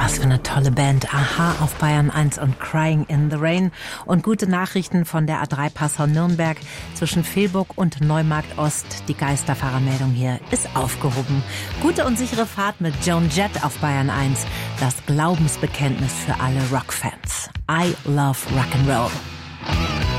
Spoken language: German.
Was für eine tolle Band. Aha auf Bayern 1 und Crying in the Rain. Und gute Nachrichten von der A3 Passau-Nürnberg. Zwischen Vilburg und Neumarkt Ost. Die Geisterfahrermeldung hier ist aufgehoben. Gute und sichere Fahrt mit Joan Jett auf Bayern 1. Das Glaubensbekenntnis für alle Rockfans. I love Rock'n'Roll.